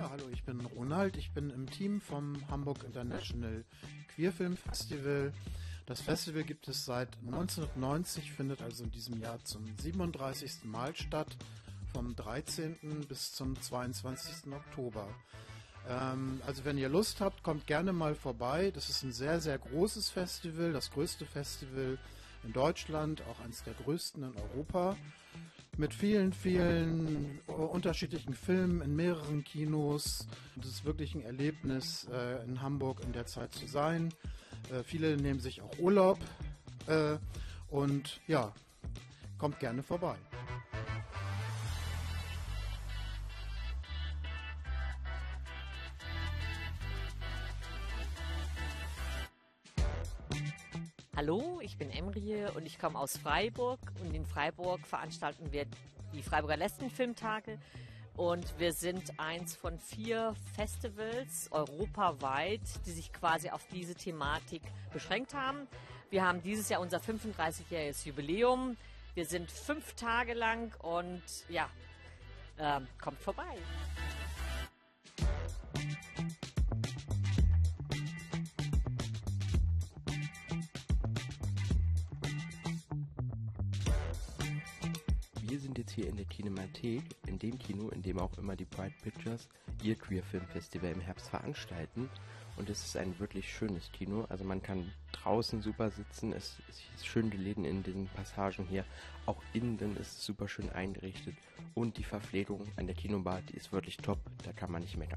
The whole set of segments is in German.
hallo, ich bin Ronald. Ich bin im Team vom Hamburg International Queer Film Festival. Das Festival gibt es seit 1990, findet also in diesem Jahr zum 37. Mal statt, vom 13. bis zum 22. Oktober. Also wenn ihr Lust habt, kommt gerne mal vorbei. Das ist ein sehr, sehr großes Festival, das größte Festival in Deutschland, auch eines der größten in Europa. Mit vielen, vielen unterschiedlichen Filmen in mehreren Kinos. Es ist wirklich ein Erlebnis, in Hamburg in der Zeit zu sein. Viele nehmen sich auch Urlaub. Und ja, kommt gerne vorbei. Hallo, ich bin Emrie und ich komme aus Freiburg und in Freiburg veranstalten wir die Freiburger Lesbenfilmtage und wir sind eins von 4 Festivals europaweit, die sich quasi auf diese Thematik beschränkt haben. Wir haben dieses Jahr unser 35-jähriges Jubiläum. Wir sind 5 Tage lang und ja, kommt vorbei. Wir sind jetzt hier in der Kinemathek, in dem Kino, in dem auch immer die Pride Pictures ihr Queer Film Festival im Herbst veranstalten. Und es ist ein wirklich schönes Kino. Also man kann draußen super sitzen, es ist schön gelegen in diesen Passagen hier. Auch innen ist es super schön eingerichtet. Und die Verpflegung an der Kinobar, die ist wirklich top, da kann man nicht meckern.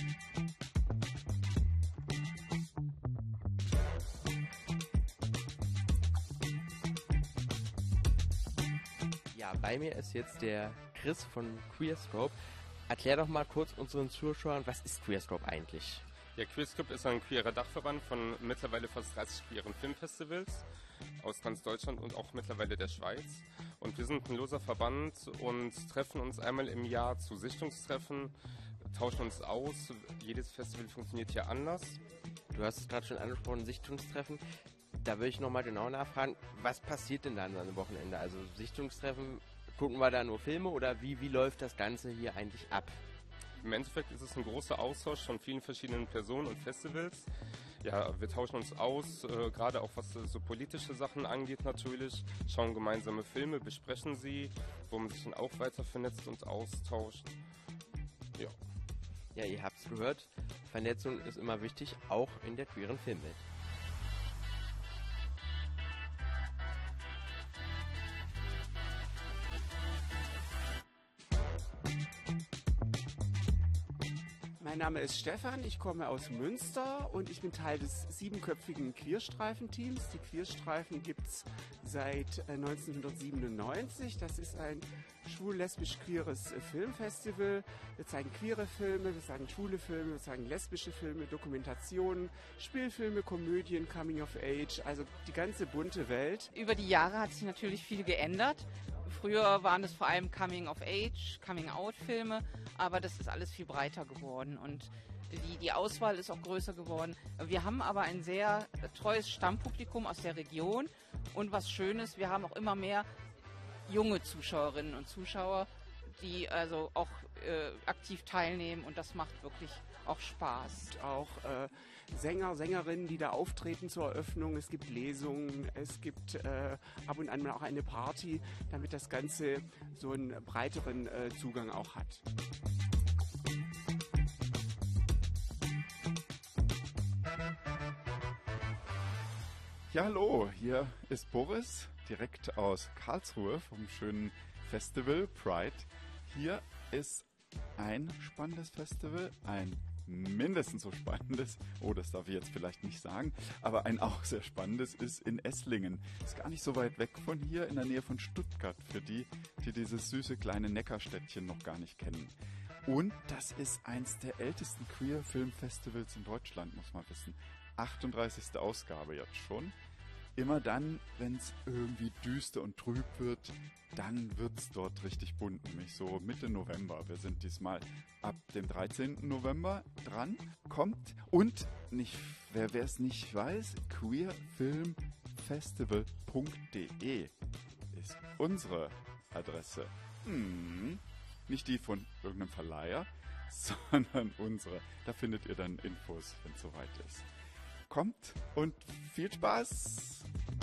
Ja, bei mir ist jetzt der Chris von Queerscope. Erklär doch mal kurz unseren Zuschauern, was ist Queerscope eigentlich? Ja, Queerscope ist ein queerer Dachverband von mittlerweile fast 30 queeren Filmfestivals aus ganz Deutschland und auch mittlerweile der Schweiz. Und wir sind ein loser Verband und treffen uns einmal im Jahr zu Sichtungstreffen, tauschen uns aus. Jedes Festival funktioniert hier anders. Du hast es gerade schon angesprochen, Sichtungstreffen. Da will ich nochmal genau nachfragen, was passiert denn da an so einem Wochenende? Also Sichtungstreffen, gucken wir da nur Filme oder wie läuft das Ganze hier eigentlich ab? Im Endeffekt ist es ein großer Austausch von vielen verschiedenen Personen und Festivals. Ja, wir tauschen uns aus, gerade auch was so politische Sachen angeht natürlich, schauen gemeinsame Filme, besprechen sie, wo man sich dann auch weiter vernetzt und austauscht. Ja. Ja, ihr habt's gehört, Vernetzung ist immer wichtig, auch in der queeren Filmwelt. Mein Name ist Stefan, ich komme aus Münster und ich bin Teil des 7-köpfigen Queerstreifen-Teams. Die Queerstreifen gibt es seit 1997. Das ist ein schwul-lesbisch-queeres Filmfestival. Wir zeigen queere Filme, wir zeigen schwule Filme, wir zeigen lesbische Filme, Dokumentationen, Spielfilme, Komödien, Coming of Age, also die ganze bunte Welt. Über die Jahre hat sich natürlich viel geändert. Früher waren es vor allem Coming-of-Age, Coming-out-Filme, aber das ist alles viel breiter geworden und die Auswahl ist auch größer geworden. Wir haben aber ein sehr treues Stammpublikum aus der Region und was Schönes, wir haben auch immer mehr junge Zuschauerinnen und Zuschauer, die also auch aktiv teilnehmen und das macht wirklich auch Spaß. Und auch Sänger, Sängerinnen, die da auftreten zur Eröffnung. Es gibt Lesungen, es gibt ab und an mal auch eine Party, damit das Ganze so einen breiteren Zugang auch hat. Ja, hallo, hier ist Boris, direkt aus Karlsruhe vom schönen Festival Pride. Hier ist ein spannendes Festival, ein mindestens so spannendes, oh, das darf ich jetzt vielleicht nicht sagen, aber ein auch sehr spannendes ist in Esslingen. Ist gar nicht so weit weg von hier, in der Nähe von Stuttgart, für die, die dieses süße kleine Neckarstädtchen noch gar nicht kennen. Und das ist eins der ältesten Queer-Film-Festivals in Deutschland, muss man wissen. 38. Ausgabe jetzt schon. Immer dann, wenn es irgendwie düster und trüb wird, dann wird es dort richtig bunt, nämlich so Mitte November. Wir sind diesmal ab dem 13. November dran, kommt und nicht, wer es nicht weiß, queerfilmfestival.de ist unsere Adresse. Nicht die von irgendeinem Verleiher, sondern unsere. Da findet ihr dann Infos, wenn es soweit ist. Kommt und viel Spaß!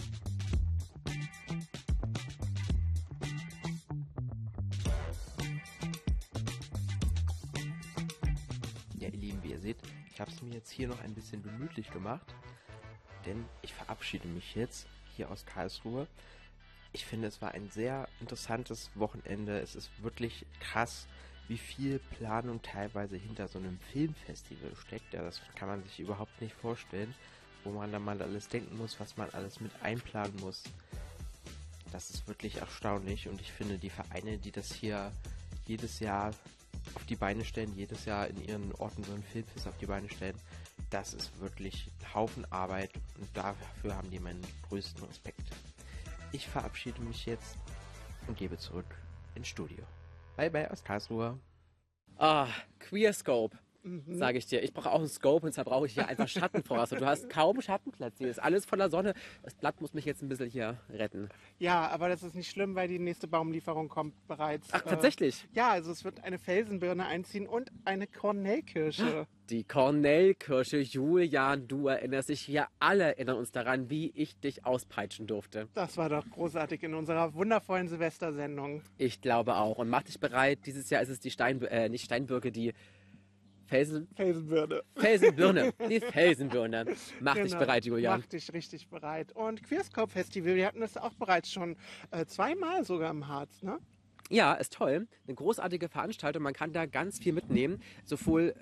Ja, ihr Lieben, wie ihr seht, ich habe es mir jetzt hier noch ein bisschen gemütlich gemacht, denn ich verabschiede mich jetzt hier aus Karlsruhe. Ich finde, es war ein sehr interessantes Wochenende. Es ist wirklich krass, wie viel Planung teilweise hinter so einem Filmfestival steckt. Ja, das kann man sich überhaupt nicht vorstellen, wo man dann mal alles denken muss, was man alles mit einplanen muss. Das ist wirklich erstaunlich und ich finde, die Vereine, die das hier jedes Jahr auf die Beine stellen, jedes Jahr in ihren Orten so ein Filmfest auf die Beine stellen, das ist wirklich ein Haufen Arbeit und dafür haben die meinen größten Respekt. Ich verabschiede mich jetzt und gebe zurück ins Studio. Bye bye aus Karlsruhe. Ah, Queerscope, sage ich dir. Ich brauche auch einen Scope und deshalb brauche ich hier einfach Schatten voraus. Du hast kaum Schattenplatz. Hier ist alles voller Sonne. Das Blatt muss mich jetzt ein bisschen hier retten. Ja, aber das ist nicht schlimm, weil die nächste Baumlieferung kommt bereits. Ach, tatsächlich? Ja, also es wird eine Felsenbirne einziehen und eine Kornellkirsche. Die Kornellkirsche, Julian, du erinnerst dich. Wir alle erinnern uns daran, wie ich dich auspeitschen durfte. Das war doch großartig in unserer wundervollen Silvestersendung. Ich glaube auch. Und mach dich bereit. Dieses Jahr ist es die nicht Steinbirke, die Felsenbirne. Felsenbirne. Die Felsenbirne. Mach dich Genau. bereit, Julian. Mach dich richtig bereit. Und Queerscope Festival, wir hatten das auch bereits schon zweimal sogar im Harz, ne? Ja, ist toll. Eine großartige Veranstaltung. Man kann da ganz viel mitnehmen. Sowohl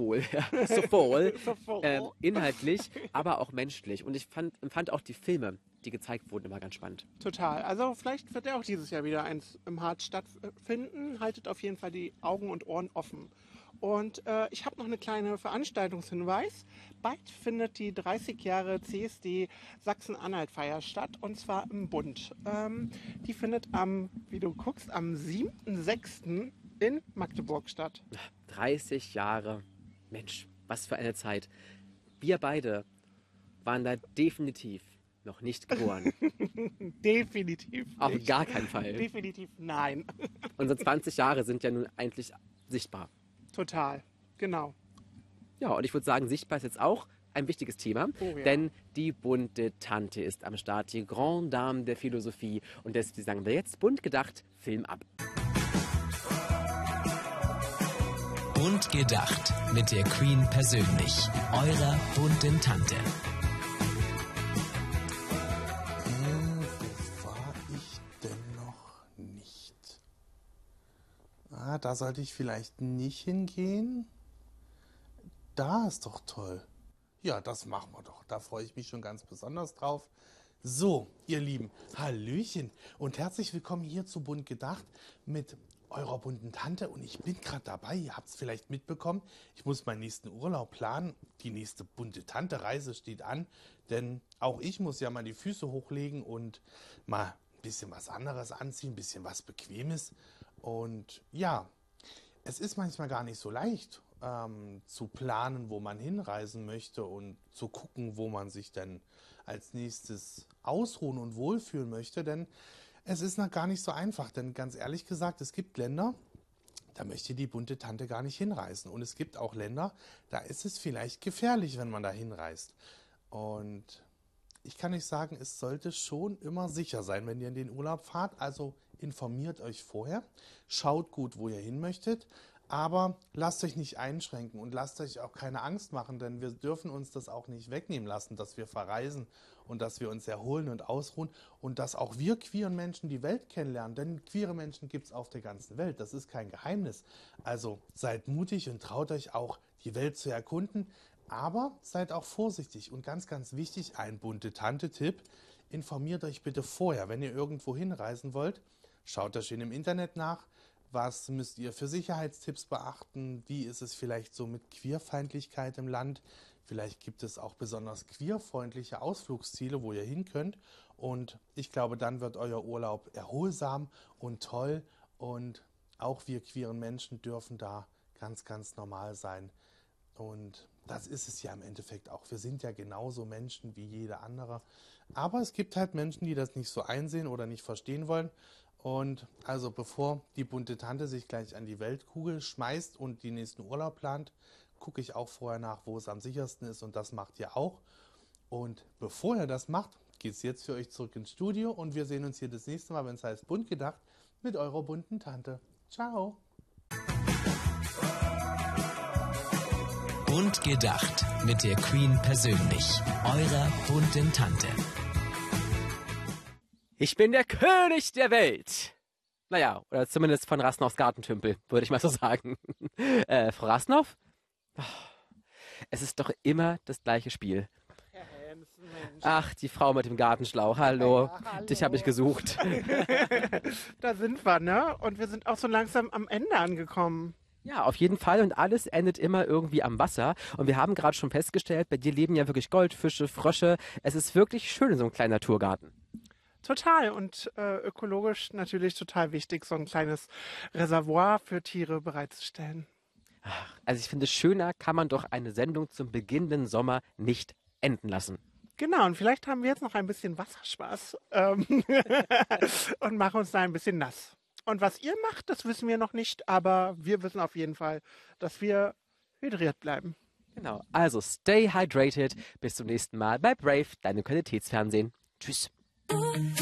inhaltlich, aber auch menschlich. Und ich empfand auch die Filme, die gezeigt wurden, immer ganz spannend. Total. Also vielleicht wird ja auch dieses Jahr wieder eins im Harz stattfinden. Haltet auf jeden Fall die Augen und Ohren offen. Und ich habe noch eine kleine Veranstaltungshinweis. Bald findet die 30 Jahre CSD Sachsen-Anhalt-Feier statt, und zwar im Bund. Die findet am 7.6. in Magdeburg statt. 30 Jahre. Mensch, was für eine Zeit. Wir beide waren da definitiv noch nicht geboren. Definitiv nicht. Auf gar keinen Fall. Definitiv nein. Unsere 20 Jahre sind ja nun eigentlich sichtbar. Total, genau. Ja, und ich würde sagen, sichtbar ist jetzt auch ein wichtiges Thema, Oh ja. denn die bunte Tante ist am Start, die Grande Dame der Philosophie. Und deswegen sagen wir jetzt bunt gedacht, Film ab. Bunt gedacht mit der Queen persönlich, eurer bunten Tante. Wo war ich denn noch nicht? Da sollte ich vielleicht nicht hingehen. Da ist doch toll. Ja, das machen wir doch. Da freue ich mich schon ganz besonders drauf. So, ihr Lieben, Hallöchen und herzlich willkommen hier zu Bunt gedacht mit eurer bunten Tante. Und ich bin gerade dabei, ihr habt es vielleicht mitbekommen, ich muss meinen nächsten Urlaub planen. Die nächste bunte Tante-Reise steht an, denn auch ich muss ja mal die Füße hochlegen und mal ein bisschen was anderes anziehen, ein bisschen was Bequemes. Und ja, es ist manchmal gar nicht so leicht zu planen, wo man hinreisen möchte und zu gucken, wo man sich denn als nächstes ausruhen und wohlfühlen möchte, denn es ist noch gar nicht so einfach, denn ganz ehrlich gesagt, es gibt Länder, da möchte die bunte Tante gar nicht hinreisen, und es gibt auch Länder, da ist es vielleicht gefährlich, wenn man da hinreist. Und ich kann euch sagen, es sollte schon immer sicher sein, wenn ihr in den Urlaub fahrt, also informiert euch vorher, schaut gut, wo ihr hin möchtet, aber lasst euch nicht einschränken und lasst euch auch keine Angst machen, denn wir dürfen uns das auch nicht wegnehmen lassen, dass wir verreisen und dass wir uns erholen und ausruhen und dass auch wir queeren Menschen die Welt kennenlernen, denn queere Menschen gibt es auf der ganzen Welt, das ist kein Geheimnis. Also seid mutig und traut euch auch, die Welt zu erkunden, aber seid auch vorsichtig und ganz, ganz wichtig, ein bunte Tante-Tipp, informiert euch bitte vorher, wenn ihr irgendwo hinreisen wollt, schaut da schön im Internet nach. Was müsst ihr für Sicherheitstipps beachten? Wie ist es vielleicht so mit Queerfeindlichkeit im Land? Vielleicht gibt es auch besonders queerfreundliche Ausflugsziele, wo ihr hin könnt. Und ich glaube, dann wird euer Urlaub erholsam und toll. Und auch wir queeren Menschen dürfen da ganz, ganz normal sein. Und das ist es ja im Endeffekt auch. Wir sind ja genauso Menschen wie jeder andere. Aber es gibt halt Menschen, die das nicht so einsehen oder nicht verstehen wollen. Und also bevor die bunte Tante sich gleich an die Weltkugel schmeißt und den nächsten Urlaub plant, gucke ich auch vorher nach, wo es am sichersten ist, und das macht ihr auch. Und bevor ihr das macht, geht es jetzt für euch zurück ins Studio und wir sehen uns hier das nächste Mal, wenn es heißt Bunt gedacht, mit eurer bunten Tante. Ciao! Bunt gedacht mit der Queen persönlich, eurer bunten Tante. Ich bin der König der Welt. Naja, oder zumindest von Rasnows Gartentümpel, würde ich mal so sagen. Frau Rasnow? Es ist doch immer das gleiche Spiel. Ach, die Frau mit dem Gartenschlauch. Hallo, Ja, hallo. Dich habe ich gesucht. Da sind wir, ne? Und wir sind auch so langsam am Ende angekommen. Ja, auf jeden Fall. Und alles endet immer irgendwie am Wasser. Und wir haben gerade schon festgestellt, bei dir leben ja wirklich Goldfische, Frösche. Es ist wirklich schön in so einem kleinen Naturgarten. Total. Und ökologisch natürlich total wichtig, so ein kleines Reservoir für Tiere bereitzustellen. Also ich finde, schöner kann man doch eine Sendung zum beginnenden Sommer nicht enden lassen. Genau, und vielleicht haben wir jetzt noch ein bisschen Wasserspaß und machen uns da ein bisschen nass. Und was ihr macht, das wissen wir noch nicht, aber wir wissen auf jeden Fall, dass wir hydriert bleiben. Genau, also stay hydrated. Bis zum nächsten Mal bei Brave, deinem Qualitätsfernsehen. Tschüss.